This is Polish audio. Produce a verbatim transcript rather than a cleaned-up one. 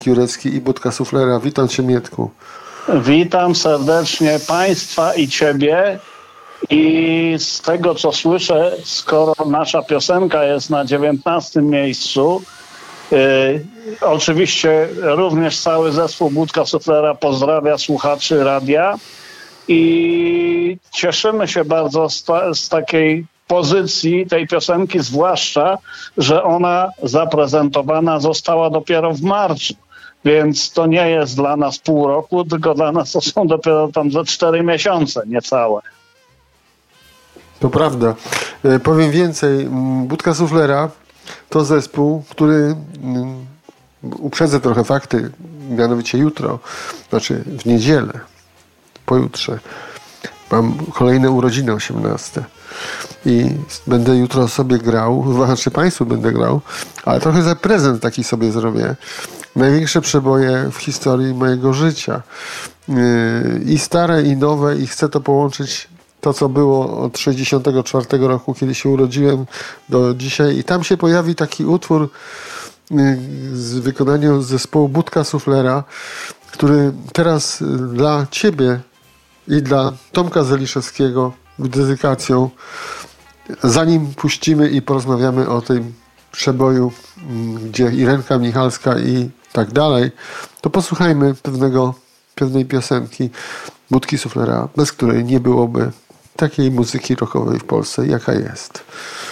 Jurecki i Budka Suflera. Witam Cię, Mietku. Witam serdecznie Państwa i Ciebie. I z tego, co słyszę, skoro nasza piosenka jest na dziewiętnastym miejscu, yy, oczywiście również cały zespół Budka Suflera pozdrawia słuchaczy radia i cieszymy się bardzo z, ta, z takiej pozycji tej piosenki, zwłaszcza, że ona zaprezentowana została dopiero w marcu. Więc to nie jest dla nas pół roku, tylko dla nas to są dopiero tam ze cztery miesiące, niecałe. To prawda. E, powiem więcej. Budka Suflera to zespół, który mm, uprzedzę trochę fakty, mianowicie jutro, znaczy w niedzielę, pojutrze, mam kolejne urodziny osiemnaste i będę jutro sobie grał, znaczy Państwu będę grał, ale trochę za prezent taki sobie zrobię. Największe przeboje w historii mojego życia. Yy, I stare, i nowe, i chcę to połączyć, to co było od sześćdziesiątego czwartego roku, kiedy się urodziłem, do dzisiaj. I tam się pojawi taki utwór yy, z wykonaniem zespołu Budka Suflera, który teraz dla Ciebie i dla Tomka Zeliszewskiego dedykacją, zanim puścimy i porozmawiamy o tym przeboju, gdzie Irenka Michalska i tak dalej, to posłuchajmy pewnego, pewnej piosenki Budki Suflera, bez której nie byłoby takiej muzyki rockowej w Polsce, jaka jest.